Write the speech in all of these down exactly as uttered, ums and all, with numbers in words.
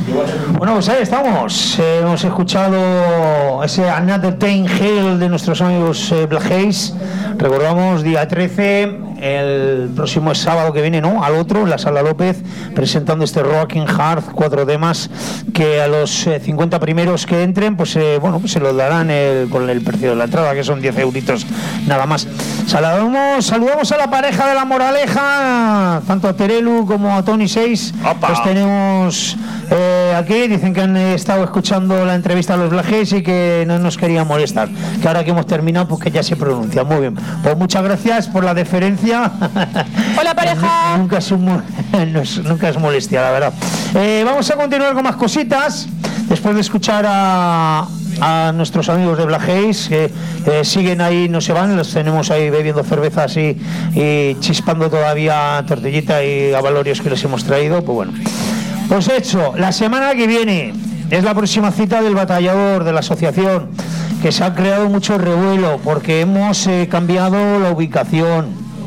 Bueno, pues ahí estamos. Eh, hemos escuchado ese Another Day in Hell de nuestros amigos eh, Black Haze. Recordamos, día trece, el próximo sábado que viene, ¿no? Al otro, en la Sala López, presentando este Rocking Heart, cuatro temas que a los eh, cincuenta primeros que entren, pues eh, bueno, pues se los darán el, con el precio de la entrada, que son diez euritos nada más. Saludamos, saludamos a la pareja de La Moraleja, tanto a Terelu como a Tony seis. Pues tenemos eh, aquí, dicen que han estado escuchando la entrevista a los Black Haze y que no nos querían molestar, que ahora que hemos terminado, pues que ya se pronuncia. Muy bien, pues muchas gracias por la deferencia. Hola, pareja. nunca, es un, nunca es molestia, la verdad. Eh, vamos a continuar con más cositas después de escuchar a a nuestros amigos de Black Haze, que eh, siguen ahí, no se van, los tenemos ahí bebiendo cervezas y, y chispando todavía tortillita y avalorios que les hemos traído. Pues bueno, pues hecho, la semana que viene es la próxima cita del batallador de la asociación, que se ha creado mucho revuelo porque hemos eh, cambiado la ubicación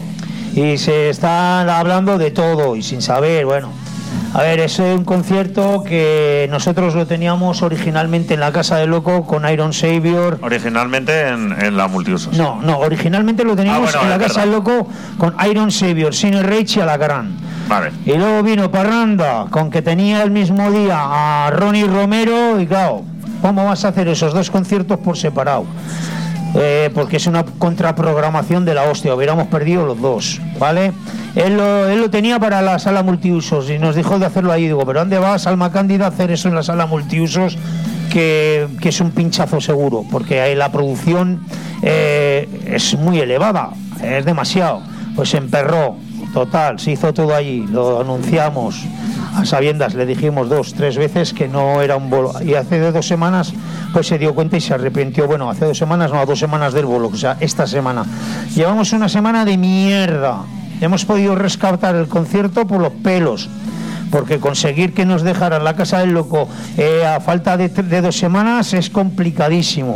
y se está hablando de todo y sin saber, bueno. A ver, es un concierto que nosotros lo teníamos originalmente en la Casa del Loco con Iron Savior. Originalmente en, en la multiusos. No, no, originalmente lo teníamos ah, bueno, en la Casa verdad. del Loco con Iron Savior, Sin el Rage y Alacrán. Vale. Y luego vino Parranda, con que tenía el mismo día a Ronnie Romero y claro, ¿cómo vas a hacer esos dos conciertos por separado? Eh, porque es una contraprogramación de la hostia, hubiéramos perdido los dos, ¿vale? Él lo, él lo tenía para la sala multiusos y nos dijo de hacerlo ahí. Digo, ¿pero dónde vas, Alma Cándida, a hacer eso en la sala multiusos? Que, que es un pinchazo seguro, porque ahí la producción eh, es muy elevada, es demasiado. Pues se emperró, total, se hizo todo allí, lo anunciamos a sabiendas, le dijimos dos, tres veces que no era un bolo. Y hace de dos semanas pues se dio cuenta y se arrepintió. Bueno, hace dos semanas, no, a dos semanas del bolo, o sea, esta semana. Llevamos una semana de mierda. Hemos podido rescatar el concierto por los pelos, porque conseguir que nos dejaran la Casa del Loco eh, a falta de, de dos semanas es complicadísimo.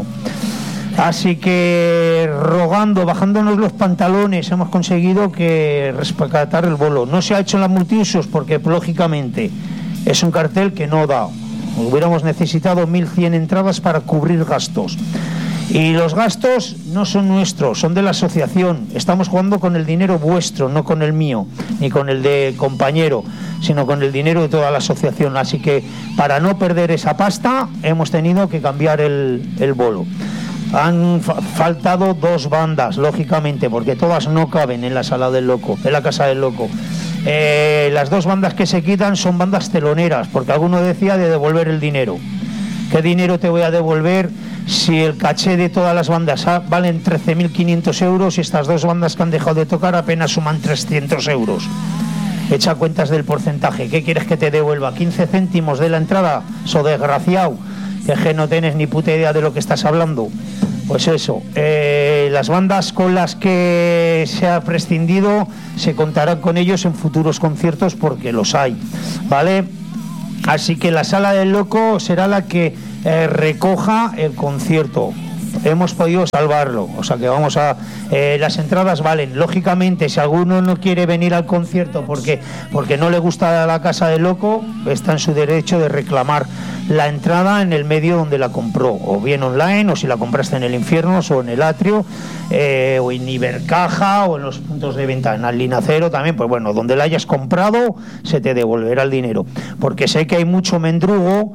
Así que rogando, bajándonos los pantalones, hemos conseguido que rescatar el bolo. No se ha hecho en la multiusos porque lógicamente es un cartel que no da. Hubiéramos necesitado mil cien entradas para cubrir gastos. Y los gastos no son nuestros, son de la asociación. Estamos jugando con el dinero vuestro, no con el mío, ni con el de compañero, sino con el dinero de toda la asociación. Así que para no perder esa pasta hemos tenido que cambiar el, el bolo. Han fa- faltado dos bandas, lógicamente, porque todas no caben en la sala del loco, en la Casa del Loco. Eh, las dos bandas que se quitan son bandas teloneras, porque alguno decía de devolver el dinero. ¿Qué dinero te voy a devolver si el caché de todas las bandas valen trece mil quinientos euros y estas dos bandas que han dejado de tocar apenas suman trescientos euros? Echa cuentas del porcentaje. ¿Qué quieres que te devuelva? ¿quince céntimos de la entrada? So desgraciado, que no tienes ni puta idea de lo que estás hablando. Pues eso, eh, las bandas con las que se ha prescindido se contarán con ellos en futuros conciertos porque los hay, ¿vale? Así que la Sala del Loco será la que eh, recoja el concierto. Hemos podido salvarlo, o sea que vamos a... Eh, las entradas valen, lógicamente, si alguno no quiere venir al concierto porque, porque no le gusta la Casa del Loco, está en su derecho de reclamar la entrada en el medio donde la compró, o bien online, o si la compraste en el Infierno, o en el Atrio, eh, o en Ibercaja, o en los puntos de venta, en Allinacero también, pues bueno, donde la hayas comprado, se te devolverá el dinero. Porque sé que hay mucho mendrugo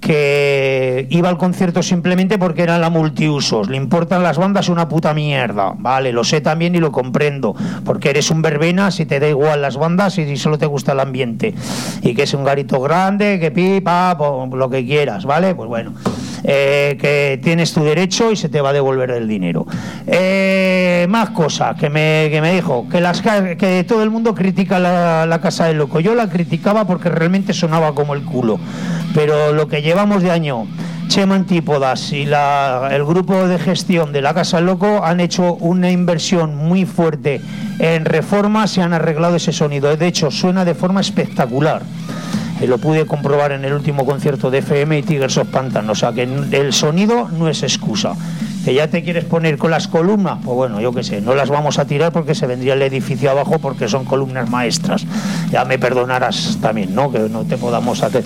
que iba al concierto simplemente porque era la multiusos, le importan las bandas una puta mierda, vale, lo sé también y lo comprendo, porque eres un verbena si te da igual las bandas y solo te gusta el ambiente, y que es un garito grande, que pipa, lo que quieras, ¿vale? Pues bueno, eh, que tienes tu derecho y se te va a devolver el dinero. Eh, más cosas que me, que me dijo, que, las, que todo el mundo critica la, la Casa del Loco. Yo la criticaba porque realmente sonaba como el culo, pero lo que llevamos de año, Chema Antípodas y la, el grupo de gestión de la Casa del Loco han hecho una inversión muy fuerte en reformas y han arreglado ese sonido. De hecho, suena de forma espectacular. Eh, lo pude comprobar en el último concierto de F M y Tigers of Pantan. O sea que el sonido no es excusa. Que ya te quieres poner con las columnas, pues bueno, yo qué sé, no las vamos a tirar porque se vendría el edificio abajo porque son columnas maestras. Ya me perdonarás también, ¿no? Que no te podamos hacer.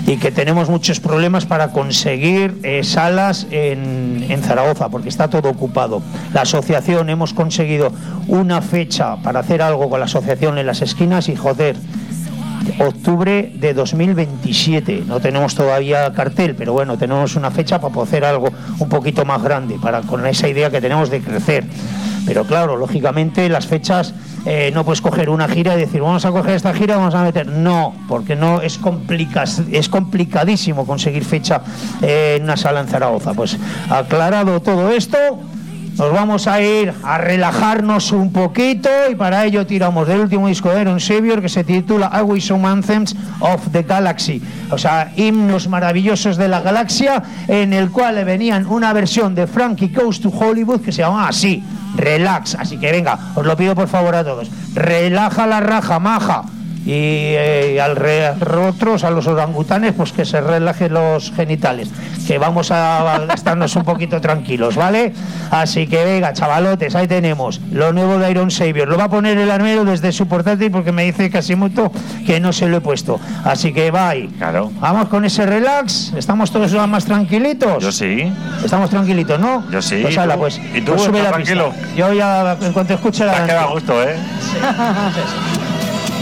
y que tenemos muchos problemas para conseguir eh, salas en, en Zaragoza, porque está todo ocupado. La asociación, hemos conseguido una fecha para hacer algo con la asociación en las esquinas y joder, octubre de dos mil veintisiete, no tenemos todavía cartel, pero bueno, tenemos una fecha para poder hacer algo un poquito más grande, para con esa idea que tenemos de crecer. Pero claro, lógicamente las fechas, eh, no puedes coger una gira y decir vamos a coger esta gira, vamos a meter, no, porque no es complica, es complicadísimo conseguir fecha eh, en una sala en Zaragoza. Pues aclarado todo esto, nos vamos a ir a relajarnos un poquito y para ello tiramos del último disco de Iron Savior, que se titula Always Some Anthems of the Galaxy, o sea, himnos maravillosos de la galaxia, en el cual le venían una versión de Frankie Goes to Hollywood que se llama así, Relax. Así que venga, os lo pido por favor a todos, relaja la raja, maja. Y eh, al re, otros, a los orangutanes, pues que se relajen los genitales, que vamos a, a estarnos un poquito tranquilos, ¿vale? Así que venga, chavalotes, ahí tenemos lo nuevo de Iron Savior. Lo va a poner el armero desde su portátil porque me dice casi mucho que no se lo he puesto. Así que bye. Claro. Vamos con ese relax. ¿Estamos todos más tranquilitos? Yo sí. Estamos tranquilitos, ¿no? Yo sí. Pues, ala, pues, ¿Y tú? pues sube la tranquilo? pista. Yo ya, en cuanto escuche la... Te ha quedado a gusto, ¿eh? Sí.